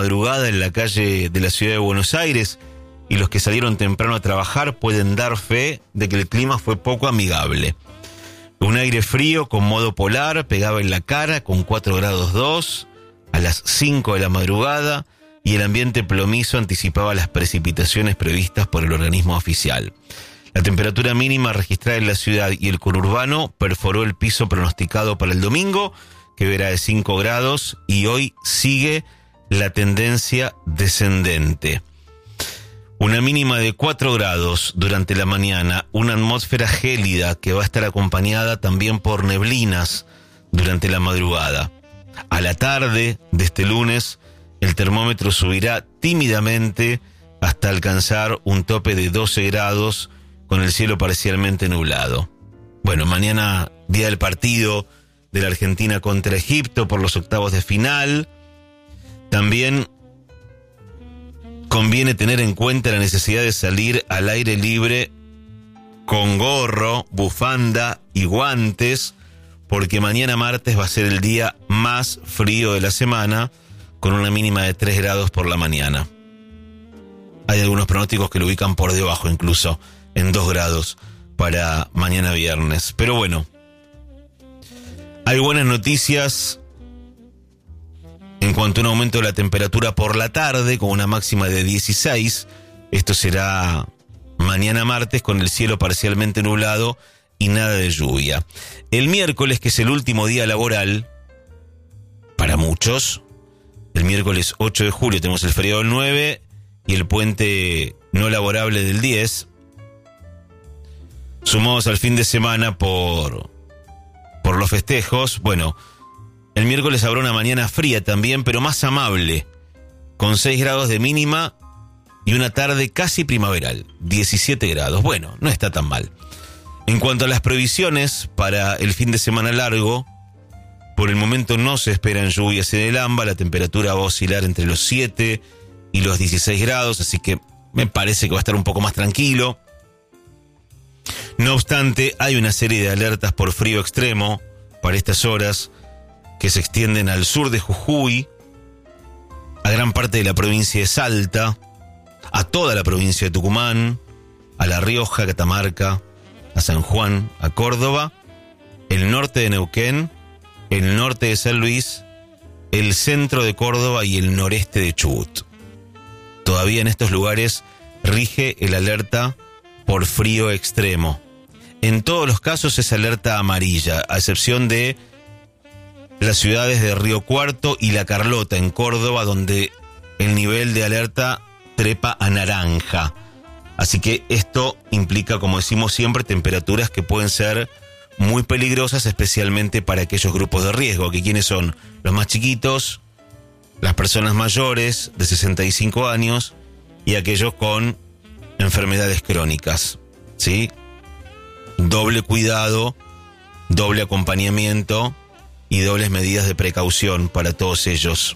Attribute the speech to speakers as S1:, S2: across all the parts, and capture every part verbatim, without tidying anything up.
S1: madrugada en la calle de la ciudad de Buenos Aires y los que salieron temprano a trabajar pueden dar fe de que el clima fue poco amigable. Un aire frío con modo polar pegaba en la cara con cuatro grados dos a las cinco de la madrugada y el ambiente plomizo anticipaba las precipitaciones previstas por el organismo oficial. La temperatura mínima registrada en la ciudad y el conurbano perforó el piso pronosticado para el domingo, que era de cinco grados, y hoy sigue la tendencia descendente. Una mínima de cuatro grados durante la mañana, una atmósfera gélida que va a estar acompañada también por neblinas durante la madrugada. A la tarde de este lunes, el termómetro subirá tímidamente hasta alcanzar un tope de doce grados con el cielo parcialmente nublado. Bueno, mañana día del partido de la Argentina contra Egipto por los octavos de final. También conviene tener en cuenta la necesidad de salir al aire libre con gorro, bufanda y guantes, porque mañana martes va a ser el día más frío de la semana, con una mínima de tres grados por la mañana. Hay algunos pronósticos que lo ubican por debajo, incluso en dos grados para mañana viernes. Pero bueno, hay buenas noticias en cuanto a un aumento de la temperatura por la tarde, con una máxima de dieciséis. Esto será mañana martes, con el cielo parcialmente nublado y nada de lluvia. El miércoles, que es el último día laboral, para muchos, el miércoles ocho de julio tenemos el feriado del nueve y el puente no laborable del diez, sumados al fin de semana por, por los festejos. Bueno, el miércoles habrá una mañana fría también, pero más amable, con seis grados de mínima y una tarde casi primaveral, diecisiete grados. Bueno, no está tan mal. En cuanto a las previsiones para el fin de semana largo, por el momento no se esperan lluvias en el AMBA, la temperatura va a oscilar entre los siete y los dieciséis grados, así que me parece que va a estar un poco más tranquilo. No obstante, hay una serie de alertas por frío extremo para estas horas que se extienden al sur de Jujuy, a gran parte de la provincia de Salta, a toda la provincia de Tucumán, a La Rioja, Catamarca, a San Juan, a Córdoba, el norte de Neuquén, el norte de San Luis, el centro de Córdoba y el noreste de Chubut. Todavía en estos lugares rige el alerta por frío extremo. En todos los casos es alerta amarilla, a excepción de las ciudades de Río Cuarto y La Carlota en Córdoba, donde el nivel de alerta trepa a naranja. Así que esto implica, como decimos siempre, temperaturas que pueden ser muy peligrosas, especialmente para aquellos grupos de riesgo, que quienes son los más chiquitos, las personas mayores de sesenta y cinco años y aquellos con enfermedades crónicas, ¿sí? Doble cuidado, doble acompañamiento y dobles medidas de precaución para todos ellos.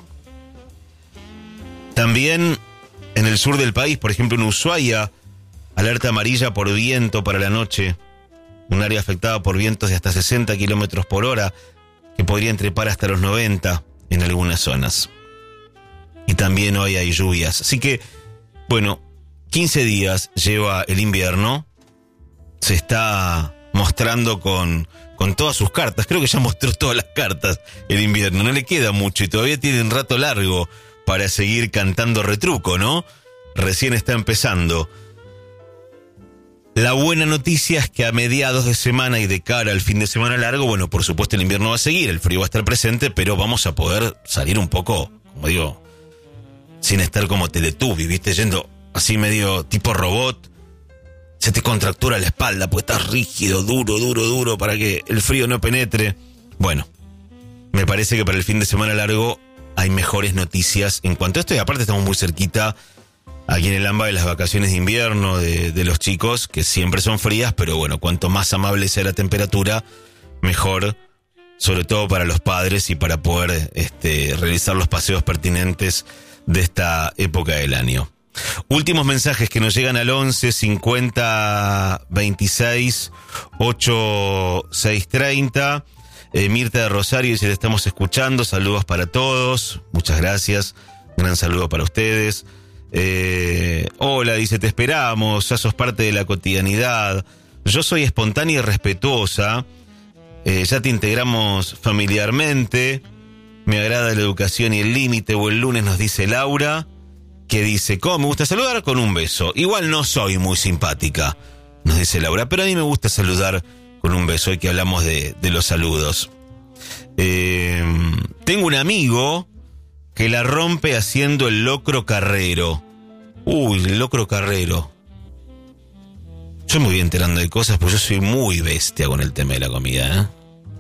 S1: También en el sur del país, por ejemplo en Ushuaia, alerta amarilla por viento para la noche, un área afectada por vientos de hasta sesenta kilómetros por hora, que podrían trepar hasta los noventa en algunas zonas. Y también hoy hay lluvias. Así que, bueno, quince días lleva el invierno, se está mostrando con, con todas sus cartas. Creo que ya mostró todas las cartas el invierno, no le queda mucho y todavía tiene un rato largo para seguir cantando retruco, ¿no? Recién está empezando. La buena noticia es que a mediados de semana y de cara al fin de semana largo, bueno, por supuesto el invierno va a seguir, el frío va a estar presente, pero vamos a poder salir un poco, como digo, sin estar como Teletubby, ¿viste? Yendo así medio tipo robot. Se te contractura la espalda, pues estás rígido, duro, duro, duro, para que el frío no penetre. Bueno, me parece que para el fin de semana largo hay mejores noticias en cuanto a esto, y aparte estamos muy cerquita aquí en el AMBA de las vacaciones de invierno de, de los chicos, que siempre son frías, pero bueno, cuanto más amable sea la temperatura, mejor, sobre todo para los padres y para poder este, realizar los paseos pertinentes de esta época del año. Últimos mensajes que nos llegan al once cincuenta veintiséis ochenta y seis treinta. Eh, Mirta de Rosario dice: le estamos escuchando, saludos para todos, muchas gracias Gran saludo para ustedes. Eh, hola, dice, te esperamos, ya sos parte de la cotidianidad. Yo soy espontánea y respetuosa. Eh, ya te integramos familiarmente. Me agrada la educación y el límite. O el lunes nos dice Laura, que dice, ¿cómo me gusta saludar? Con un beso. Igual no soy muy simpática, nos dice Laura, pero a mí me gusta saludar con un beso. Hoy que hablamos de, de los saludos. Eh, tengo un amigo que la rompe haciendo el locro carrero. Uy, el locro carrero. Yo me voy enterando de cosas, porque yo soy muy bestia con el tema de la comida, ¿eh?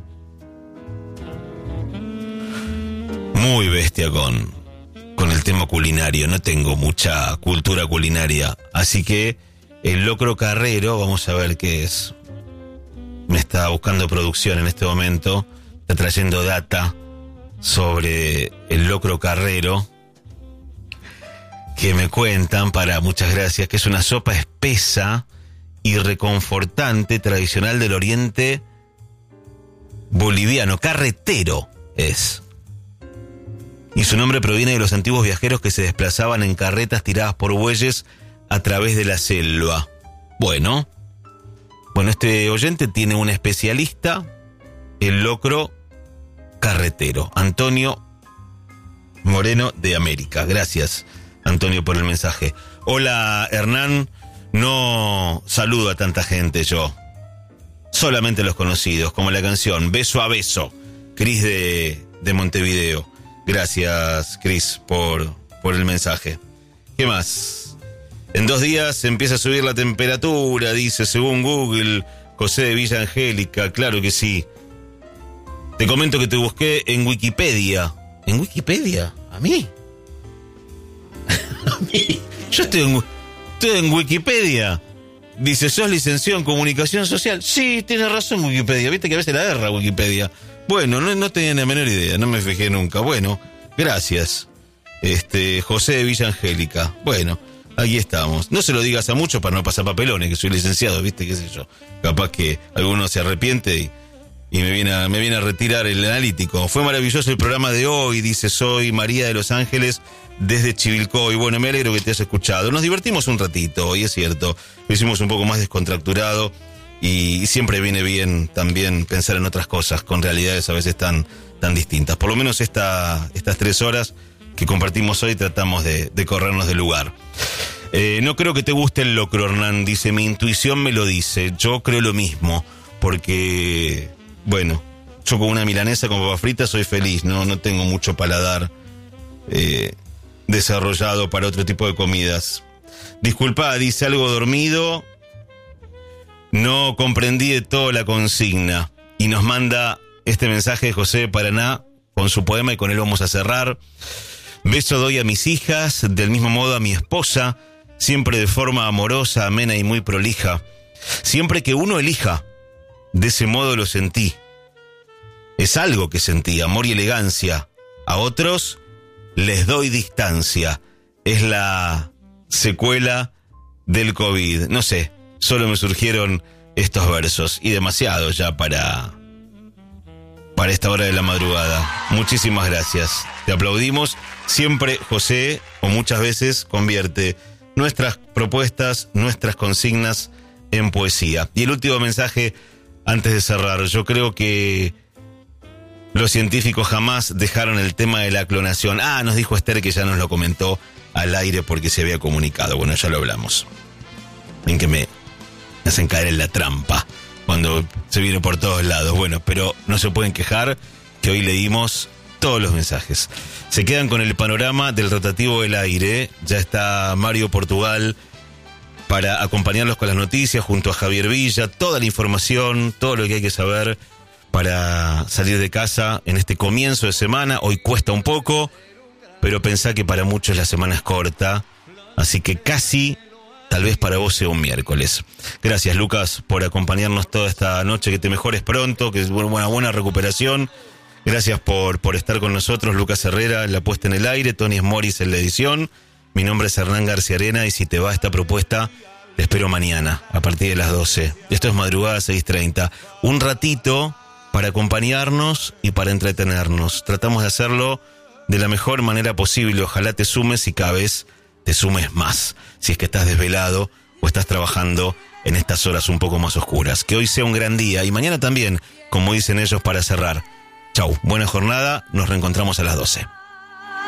S1: Muy bestia con, con el tema culinario. No tengo mucha cultura culinaria. Así que el locro carrero, vamos a ver qué es. Me está buscando producción en este momento. Está trayendo data sobre el locro carrero, que me cuentan, para muchas gracias, que es una sopa espesa y reconfortante tradicional del oriente boliviano. Carretero es. Y su nombre proviene de los antiguos viajeros que se desplazaban en carretas tiradas por bueyes a través de la selva. Bueno, bueno, este oyente tiene un especialista, el locro carretero, Antonio Moreno de América. Gracias, Antonio, por el mensaje. Hola, Hernán. No saludo a tanta gente yo. Solamente los conocidos, como la canción Beso a Beso, Cris de, de Montevideo. Gracias, Cris, por, por el mensaje. ¿Qué más? En dos días empieza a subir la temperatura, dice, según Google, José de Villa Angélica. Claro que sí. Te comento que te busqué en Wikipedia. ¿En Wikipedia? ¿A mí? ¿A mí? Yo estoy en, estoy en Wikipedia. Dice, ¿sos licenciado en comunicación social? Sí, tienes razón, Wikipedia. Viste que a veces la erra Wikipedia. Bueno, no, no tenía la menor idea, no me fijé nunca. Bueno, gracias. Este, José de Villa Angélica. Bueno, aquí estamos. No se lo digas a muchos para no pasar papelones, que soy licenciado, viste, qué sé yo. Capaz que alguno se arrepiente y... Y me viene, a, me viene a retirar el analítico. Fue maravilloso el programa de hoy, dice, soy María de Los Ángeles desde Chivilcoy. Bueno, me alegro que te hayas escuchado. Nos divertimos un ratito, y es cierto. Lo hicimos un poco más descontracturado y, y siempre viene bien también pensar en otras cosas con realidades a veces tan, tan distintas. Por lo menos esta, estas tres horas que compartimos hoy tratamos de, de corrernos del lugar. Eh, no creo que te guste el locro, Hernán. Dice, mi intuición me lo dice. Yo creo lo mismo, porque... Bueno, yo con una milanesa con papas fritas soy feliz, no, no tengo mucho paladar eh, desarrollado para otro tipo de comidas. Disculpa, dice, algo dormido, no comprendí de todo la consigna. Y nos manda este mensaje de José de Paraná con su poema, y con él vamos a cerrar. Beso doy a mis hijas, del mismo modo a mi esposa, siempre de forma amorosa, amena y muy prolija. Siempre que uno elija, de ese modo lo sentí. Es algo que sentí, amor y elegancia. A otros les doy distancia. Es la secuela del COVID. No sé, solo me surgieron estos versos. Y demasiado ya para, para esta hora de la madrugada. Muchísimas gracias. Te aplaudimos. Siempre José, o muchas veces, convierte nuestras propuestas, nuestras consignas en poesía. Y el último mensaje... Antes de cerrar, yo creo que los científicos jamás dejaron el tema de la clonación. Ah, nos dijo Esther que ya nos lo comentó al aire porque se había comunicado. Bueno, ya lo hablamos. En que me hacen caer en la trampa cuando se viene por todos lados. Bueno, pero no se pueden quejar que hoy leímos todos los mensajes. Se quedan con el panorama del rotativo del aire. Ya está Mario Portugal para acompañarlos con las noticias junto a Javier Villa, toda la información, todo lo que hay que saber para salir de casa en este comienzo de semana. Hoy cuesta un poco, pero pensá que para muchos la semana es corta, así que casi, tal vez para vos sea un miércoles. Gracias, Lucas, por acompañarnos toda esta noche, que te mejores pronto, que es una buena recuperación. Gracias por, por estar con nosotros, Lucas Herrera en la puesta en el aire, Tony Morris en la edición. Mi nombre es Hernán García Arena y si te va esta propuesta, te espero mañana a partir de las doce. Esto es Madrugada seis treinta. Un ratito para acompañarnos y para entretenernos. Tratamos de hacerlo de la mejor manera posible. Ojalá te sumes y cada vez te sumes más, si es que estás desvelado o estás trabajando en estas horas un poco más oscuras. Que hoy sea un gran día y mañana también, como dicen ellos, para cerrar. Chau, buena jornada, nos reencontramos a las doce.